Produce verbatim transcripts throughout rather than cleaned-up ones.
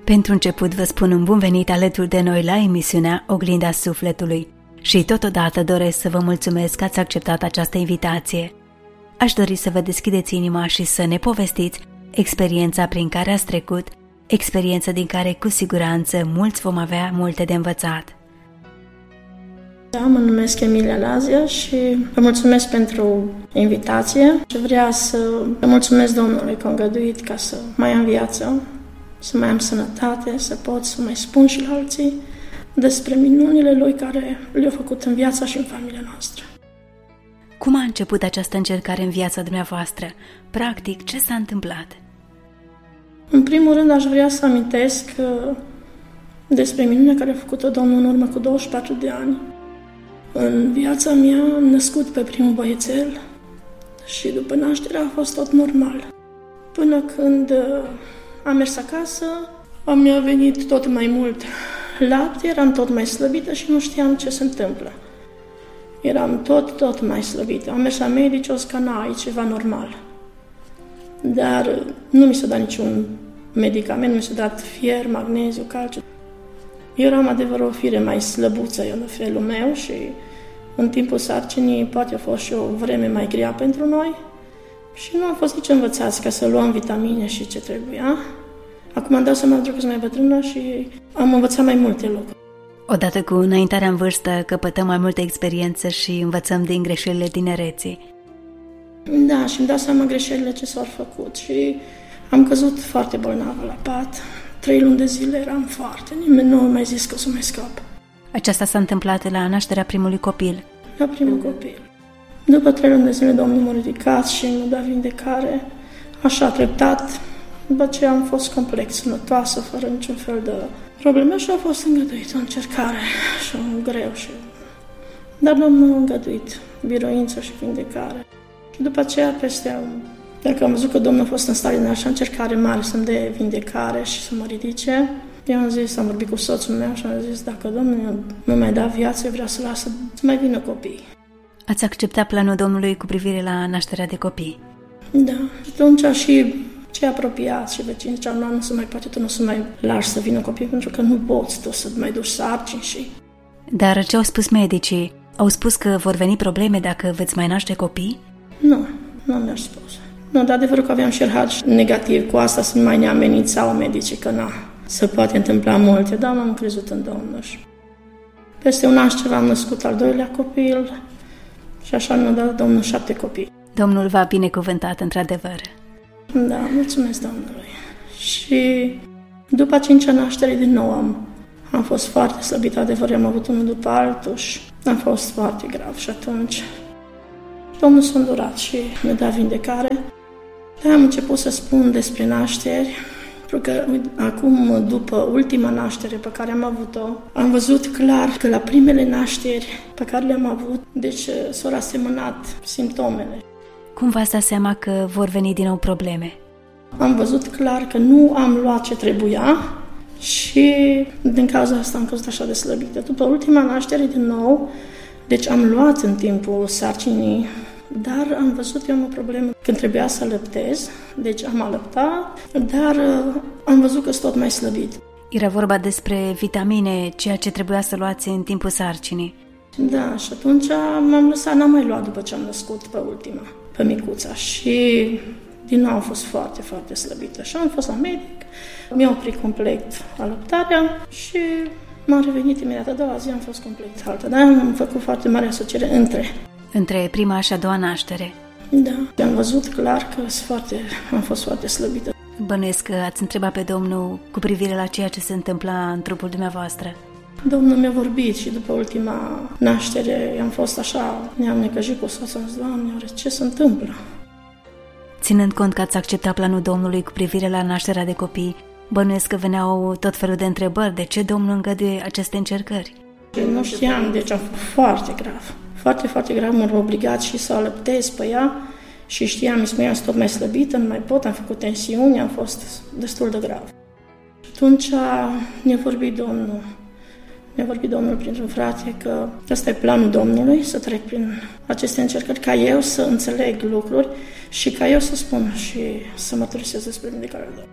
Pentru început vă spun un bun venit alături de noi la emisiunea Oglinda Sufletului și totodată doresc să vă mulțumesc că ați acceptat această invitație. Aș dori să vă deschideți inima și să ne povestiți experiența prin care ați trecut, experiență din care cu siguranță mulți vom avea multe de învățat. Da, mă numesc Emilia Lazia și vă mulțumesc pentru invitație și vreau să vă mulțumesc Domnului că a îngăduit ca să mai am viață, să mai am sănătate, să pot să mai spun și la alții despre minunile Lui care le-a făcut în viața și în familia noastră. Cum a început această încercare în viața dumneavoastră? Practic, ce s-a întâmplat? În primul rând, aș vrea să amintesc despre minunea care a făcut-o Domnul în urmă cu douăzeci și patru de ani. În viața mea am născut pe primul băiețel și după naștere a fost tot normal. Până când am mers acasă, mi-a venit tot mai mult lapte, eram tot mai slăbită și nu știam ce se întâmplă. Eram tot, tot mai slăbită. Am mers la medici, o scana, e ceva normal. Dar nu mi s-a dat niciun medicament, nu mi s-a dat fier, magneziu, calciu. Eu eram adevărat o fire mai slăbuță eu în felul meu și în timpul sarcinii poate a fost și o vreme mai grea pentru noi și nu am fost nici învățați ca să luăm vitamine și ce trebuia. Acum am dat seama pentru că sunt mai bătrână și am învățat mai multe lucruri. Odată cu înaintarea în vârstă căpătăm mai multă experiență și învățăm din greșelile tinereții. Da, și îmi dau seama greșelile ce s-au făcut și am căzut foarte bolnavă la pat. Trei luni de zile eram foarte, nimeni nu a mai zis că o să mai scap. Aceasta s-a întâmplat la nașterea primului copil. La primul copil. După trei luni de zile, Domnul m-a ridicat și mi-a dat vindecare. Așa, treptat. După ce am fost complet sănătoasă, fără niciun fel de probleme și a fost îngăduit o încercare și un greu. Și... Dar Domnul a îngăduit biruință și vindecare. Și după aceea, peste Dacă am văzut că Domnul a fost în stare de așa încercare mare să-mi dea vindecare și să mă ridice, eu am zis, am vorbit cu soțul meu și am zis, dacă Domnul nu mai da viață, eu vreau să lasă să mai vină copii. Ați acceptat planul Domnului cu privire la nașterea de copii? Da. Și atunci și cei apropiați și vecinii ziceau, nu, nu se mai poate, tu nu să mai lași să vină copii, pentru că nu poți tu să mai duci sarcini și... Dar ce au spus medicii? Au spus că vor veni probleme dacă veți mai naște copii? Nu, nu mi-au spus. Nu, dar adevărul că aveam și erhat negativ cu asta, să nu mai ne amenințau medicii, că na, se poate întâmpla multe, dar m-am crezut în Domnul. Peste un an și ceva am născut al doilea copil și așa mi-a dat Domnul șapte copii. Domnul v-a binecuvântat, într-adevăr. Da, mulțumesc Domnului. Și după a cincea naștere din nou am, am fost foarte slăbită, adevăr, am avut unul după altul și am fost foarte grav și atunci Domnul s-a îndurat și mi-a dat vindecare. Dar am început să spun despre nașteri, pentru că acum, după ultima naștere pe care am avut-o, am văzut clar că la primele nașteri pe care le-am avut, deci s-au asemănat simptomele. Cum v-ați dat seama că vor veni din nou probleme? Am văzut clar că nu am luat ce trebuia și din cauza asta am fost așa de slăbită. După ultima naștere din nou, deci am luat în timpul sarcinii, dar am văzut eu o problemă când trebuia să alăptez, deci am alăptat, dar am văzut că sunt tot mai slăbit. Era vorba despre vitamine, ceea ce trebuia să luați în timpul sarcinii. Da, și atunci m-am lăsat, n-am mai luat după ce am născut pe ultima, pe micuța și din nou am fost foarte, foarte slăbită. Și am fost la medic, mi-a oprit complet alăptarea și m-am revenit imediat. A doua zi am fost complet altă, dar am făcut foarte mare asociere între. Între prima și a doua naștere. Da, am văzut clar că sunt foarte, am fost foarte slăbită. Bănuiesc că ați întrebat pe Domnul cu privire la ceea ce se întâmpla în trupul dumneavoastră. Domnul mi-a vorbit și după ultima naștere am fost așa, ne-am necăjit cu soțul, am zis, Doamne, oare ce se întâmplă? Ținând cont că ați acceptat planul Domnului cu privire la nașterea de copii, bănuiesc că veneau tot felul de întrebări, de ce Domnul îngăduie aceste încercări? Nu știam, deci am fost foarte grav. Foarte, foarte grav, m-am obligat și să alăptez pe ea și știam, îmi spuneam, sunt tot mai slăbită, nu mai pot, am făcut tensiuni, am fost destul de grav. Atunci ne-a vorbit Domnul, ne-a vorbit Domnul printr-un frate că ăsta e planul Domnului, să trec prin aceste încercări, ca eu să înțeleg lucruri și ca eu să spun și să mărturisesc despre vindecarea Domnului.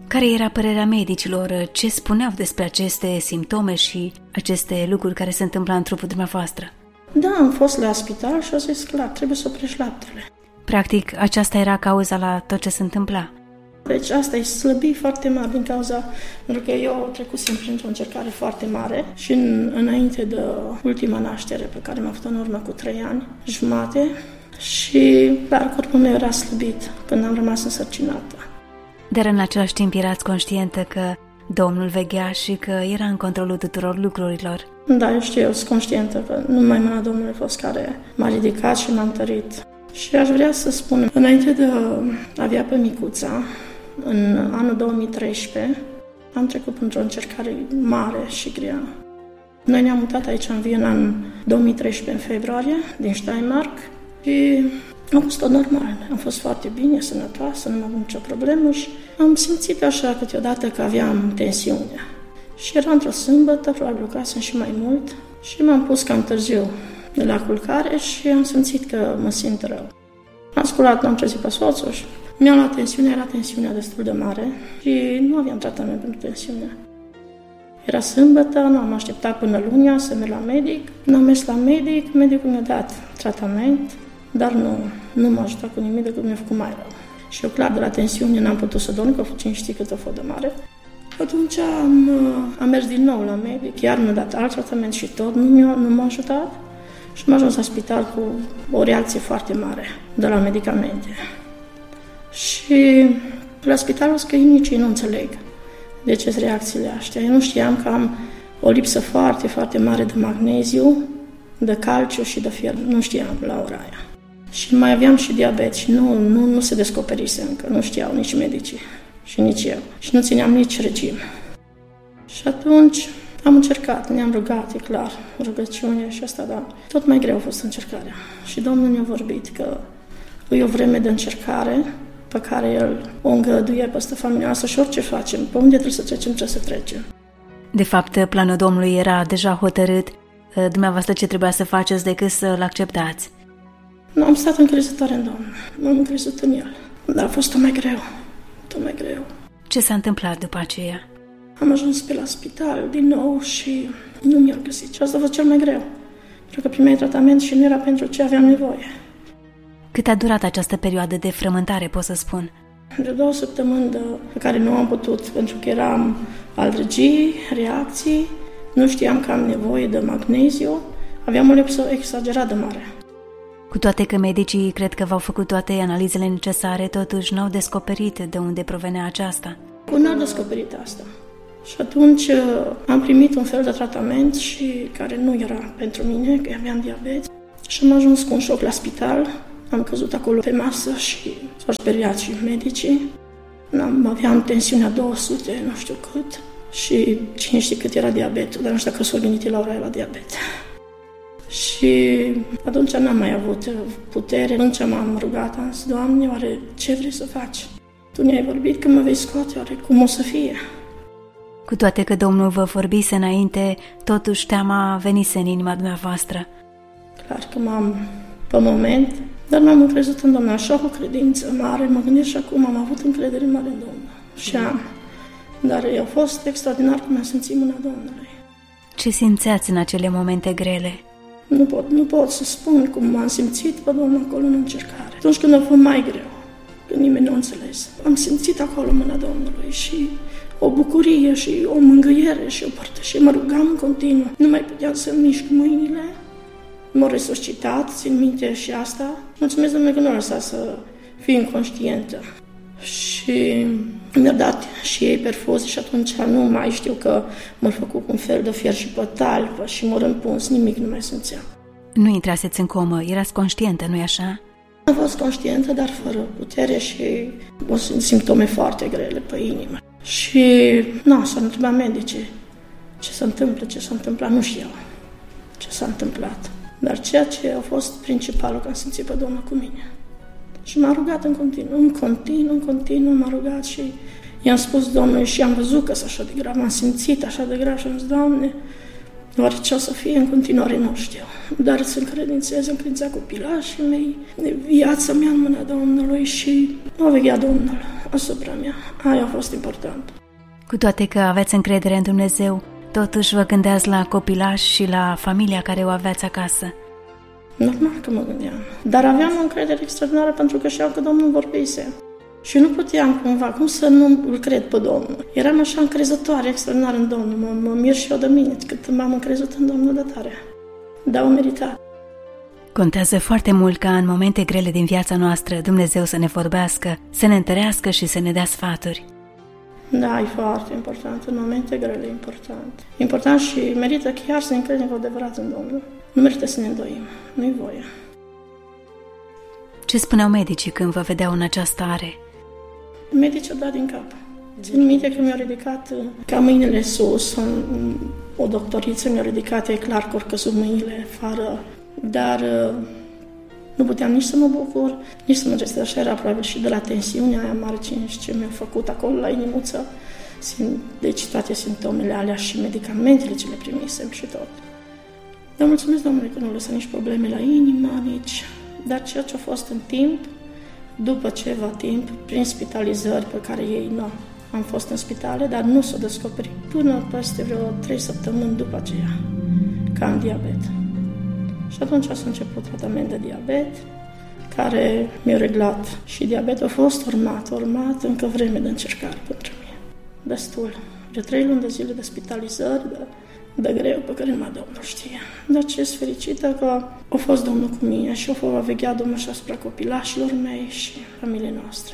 Care era părerea medicilor? Ce spuneau despre aceste simptome și aceste lucruri care se întâmplă în trupul dumneavoastră? Da, am fost la spital și au zis clar, trebuie să oprești laptele. Practic, aceasta era cauza la tot ce se întâmpla. Deci asta e slăbit foarte mare din cauza, pentru că eu trecusem printr-o încercare foarte mare și în, înainte de ultima naștere pe care m-a făcut în urmă cu trei ani jumate și clar corpul meu era slăbit când am rămas însărcinată. Dar în același timp erați conștientă că Domnul veghea și că era în controlul tuturor lucrurilor. Da, eu știu, eu sunt conștientă că numai mâna Domnului a fost care m-a ridicat și m-a întărit. Și aș vrea să spun, înainte de a avea pe micuța, în anul două mii treisprezece, am trecut într-o încercare mare și grea. Noi ne-am mutat aici în Viena în două mii treisprezece, în februarie, din Steiermark, și am fost tot normal. Am fost foarte bine, sănătoasă, nu am avut nicio problemă și am simțit așa câteodată că aveam tensiune. Și era într-o sâmbătă, probabil lucrasem și mai mult, și m-am pus cam târziu de la culcare și am simțit că mă simt rău. Am sculat, n-am trezit pe soțul și mi-am luat tensiunea, era tensiunea destul de mare și nu aveam tratament pentru tensiune. Era sâmbătă, nu am așteptat până lunea să merg la medic. N-am mers la medic, medicul mi-a dat tratament, dar nu, nu m-a ajutat cu nimic decât mi-a făcut mai rău. Și eu, clar, de la tensiune n-am putut să dorm, că cine știe cât a fost de mare. Atunci am, am mers din nou la medic, iar mi-a dat alt tratament și tot nu, mi-a, nu m-a ajutat. Și am ajuns la spital cu o reacție foarte mare de la medicamente. Și la spitalul că nici ei nu înțeleg de ce sunt reacțiile astea. Eu nu știam că am o lipsă foarte, foarte mare de magneziu, de calciu și de fier. Nu știam la ora aia. Și mai aveam și diabet și nu, nu, nu se descoperise încă, nu știau nici medicii și nici eu. Și nu țineam nici regim. Și atunci am încercat, ne-am rugat, e clar, rugăciune și asta, dar tot mai greu a fost încercarea. Și Domnul ne-a vorbit că e o vreme de încercare pe care El o îngăduie peste familia noastră și orice facem, pe unde trebuie să trecem, trebuie să trecem. De fapt, planul Domnului era deja hotărât, dumneavoastră ce trebuia să faceți decât să-L acceptați? Nu, am stat încrezătoare în Domnul, m-am încrezut în El, dar a fost tot mai greu, tot mai greu. Ce s-a întâmplat după aceea? Am ajuns pe la spital din nou și nu mi-au găsit. Și asta a fost cel mai greu, pentru că primeai tratament și nu era pentru ce aveam nevoie. Cât a durat această perioadă de frământare, pot să spun? De două săptămâni de, pe care nu am putut, pentru că eram alergii, reacții, nu știam că am nevoie de magneziu, aveam o lipsă exagerat de mare. Cu toate că medicii cred că v-au făcut toate analizele necesare, totuși n-au descoperit de unde provenea aceasta. Nu au descoperit asta. Și atunci am primit un fel de tratament și care nu era pentru mine, că aveam diabet. Și am ajuns cu un șoc la spital. Am căzut acolo pe masă și s-au speriat și medicii. Am, aveam tensiunea două sute, nu știu cât, și cine știe cât era diabetul, dar nu știu dacă s-au gândit la ora aia la diabet. Și atunci n-am mai avut putere. Atunci m-am rugat, am zis, Doamne, oare ce vrei să faci? Tu ne-ai vorbit că mă vei scoate, oare cum o să fie? Cu toate că Domnul vă vorbise înainte, totuși teama venise în inima dumneavoastră. Clar că m-am pe moment, dar m-am încrezut în Domnul, așa cu credință mare, mă gândesc și acum am avut încredere mare în Domnul. Și am. Dar a fost extraordinar cum am simțit mâna Domnului. Ce simțeați în acele momente grele? Nu pot, nu pot să spun cum m-am simțit pe Domnul acolo în încercare. Atunci când a fost mai greu, când nimeni nu a înțeles, am simțit acolo mâna Domnului și o bucurie și o mângâiere și o părtășie. Mă rugam în continuu, nu mai puteam să mișc mâinile. M-au resuscitat, țin minte și asta. Mulțumesc Domnului că nu a lăsat să fiu inconștientă. Și mi-au dat și ei perfuzii și atunci nu mai știu că m-au făcut cu un fel de fier și pe talpă și m-au rămpuns, nimic nu mai simțeam. Nu intraseți în comă, erați conștientă, nu-i așa? Am fost conștientă, dar fără putere și o simptome foarte grele pe inimă. Și nu, s-au întrebat medicii ce se întâmplă, ce s-a întâmplat, nu știau ce s-a întâmplat. Dar ceea ce a fost principalul, că am simțit pe Domnul cu mine. Și m-a rugat în continuu, în continuu, în continuu m-a rugat și i-am spus Domnului și am văzut că s-a așa de grav, m-am simțit așa de grav și am zis, Doamne, oare ce o să fie în continuare, nu știu. Dar să încredințez în credința copilașii mei, viața mea în mâna Domnului și o veghea Domnul. asupra mea. Aia a fost important. Cu toate că aveți încredere în Dumnezeu, totuși vă gândeați la copilaș și la familia care o aveați acasă. Normal că mă gândeam. Dar aveam o încredere extraordinară pentru că știam că Domnul vorbise. Și nu puteam cumva, cum să nu îl cred pe Domnul. Eram așa încrezătoare extraordinar în Domnul. Mă, mă mir și eu de mine cât m-am încrezut în Domnul de tare. Dar o meritat. Contează foarte mult ca în momente grele din viața noastră Dumnezeu să ne vorbească, să ne întărească și să ne dea sfaturi. Da, e foarte important. În momente grele e important. E important și merită chiar să ne încredem cu adevărat în Domnul. Nu merită să ne îndoim. Nu-i voie. Ce spuneau medicii când vă vedeau în această stare? Medicii au dat din cap. Țin minte că mi-au ridicat ca mâinile sus. O doctoriță mi-a ridicat, e clar că au căzut mâinile, fără... Dar nu puteam nici să mă bucur, nici să mă gestez. Așa era probabil și de la tensiunea aia mare, cine știe ce mi-a făcut acolo la inimuță. Deci toate simptomele alea și medicamentele ce le primisem și tot. Dar mulțumesc Domnului că nu lăsa nici probleme la inimă, nici... Dar ceea ce a fost în timp, după ceva timp, prin spitalizări pe care ei nu am fost în spitale, dar nu s-o descoperit până peste vreo trei săptămâni după aceea, că am diabet. Și atunci s-a început tratament de diabet, care mi-a reglat și diabetul a fost urmat, urmat încă vreme de încercare pentru mine. Destul. De trei luni de zile de spitalizări, de, de greu pe care numai Domnul știe. Dar ce sunt fericită că a fost Domnul cu mine și a veghea Domnul și asupra copilașilor mei și familiei noastre.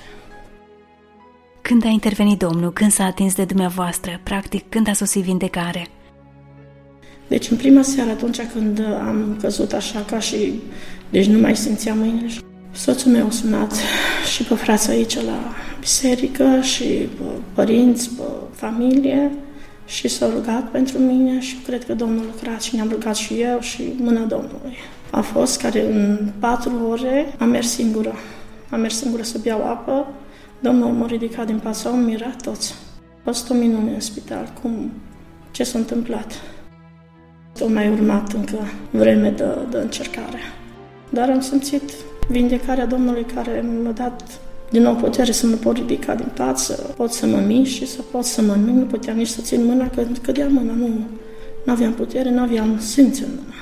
Când a intervenit Domnul? Când s-a atins de dumneavoastră? Practic, când a sosit vindecarea? Deci în prima seară, atunci când am căzut așa ca și... Deci nu mai simțeam mâinile. Soțul meu a sunat și pe frații aici la biserică și pe părinți, pe familie și s-a rugat pentru mine și cred că Domnul a lucrat și ne-am rugat și eu și mâna Domnului. A fost care în patru ore am mers singură. Am mers singură să beau apă. Domnul m-a ridicat din pat, s-au mirat toți. A fost o minune în spital. Cum? Ce s-a întâmplat? A mai urmat încă vreme de, de încercare. Dar am simțit vindecarea Domnului care mi-a dat din nou putere să mă pot ridica din pat, să pot să mă mișc și să pot să mănânc. Nu puteam nici să țin mâna, că cădea mâna. Nu, nu aveam putere, nu aveam simț în mână.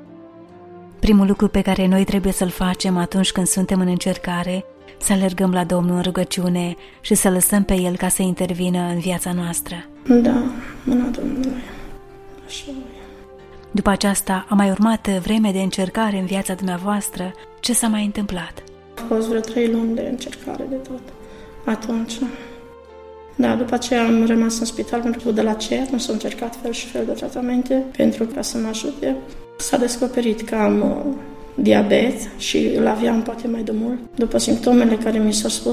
Primul lucru pe care noi trebuie să-l facem atunci când suntem în încercare, să alergăm la Domnul în rugăciune și să lăsăm pe El ca să intervină în viața noastră. Da, mâna Domnului. Așa e. După aceasta a mai urmat vreme de încercare în viața dumneavoastră. Ce s-a mai întâmplat? A fost vreo trei luni de încercare de tot. Atunci. Da, după aceea am rămas în spital pentru că de la aceea nu s-au încercat fel și fel de tratamente pentru ca să mă ajute. S-a descoperit că am uh, diabet și îl aveam poate mai de mult. După simptomele care mi s-au spus,